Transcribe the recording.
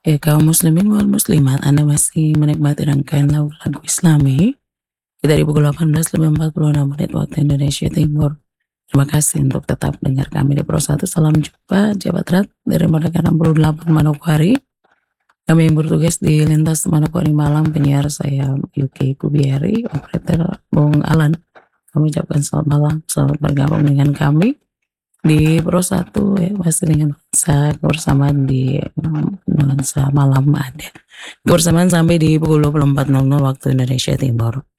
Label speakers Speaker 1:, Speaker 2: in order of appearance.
Speaker 1: Ya, kaum muslimin wal muslimat, Anda masih menikmati rangkaian lagu-lagu Islami dari pukul 18.46 waktu Indonesia Timur. Terima kasih untuk tetap dengar kami di Pro 1. Salam jumpa, Jabat Rat dari Merdeka 68 Manokwari. Kami yang bertugas di lintas Manokwari Malang, penyiar saya UK Kubiari, operator Bung Alan. Kami ucapkan selamat malam, selamat bergabung dengan kami di Pro 1 ya, masih dengan kebersamaan di nuansa malam ada. Kebersamaan sampai di pukul 24.00 waktu Indonesia Timur.